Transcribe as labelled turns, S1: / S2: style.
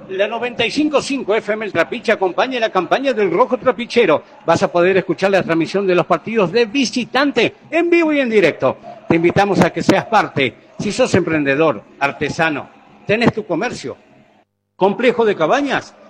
S1: La 95.5 FM El Trapiche acompaña la campaña del Rojo Trapichero. Vas a poder escuchar la transmisión de los partidos de visitante en vivo y en directo. Te invitamos a que seas parte. Si sos emprendedor, artesano, tenés tu comercio, complejo de cabañas,